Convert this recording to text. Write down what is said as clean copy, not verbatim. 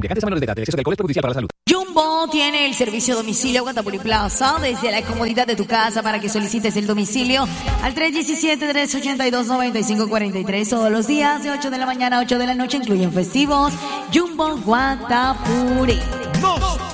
embriagantes a menores de edad. El exceso de alcohol es perjudicial para la salud. Jumbo tiene el servicio a domicilio Guatapuri Plaza desde la comodidad de tu casa para que solicites el domicilio al 317-382-9543 todos los días de 8 de la mañana a 8 de la noche, incluyen festivos. Jumbo Guatapuri. ¡Nos